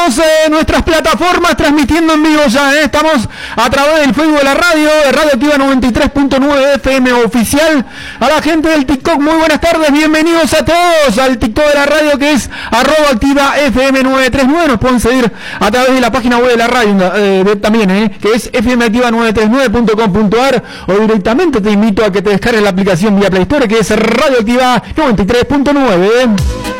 tenemos nuestras plataformas transmitiendo en vivo ya, estamos a través del Facebook de la radio, de Radio Activa 93.9 FM oficial. A la gente del TikTok, muy buenas tardes, bienvenidos a todos al TikTok de la radio que es @activa_fm939. Nos pueden seguir a través de la página web de la radio también, que es fmactiva939.com.ar, o directamente te invito a que te descargues la aplicación vía Play Store que es Radio Activa 93.9.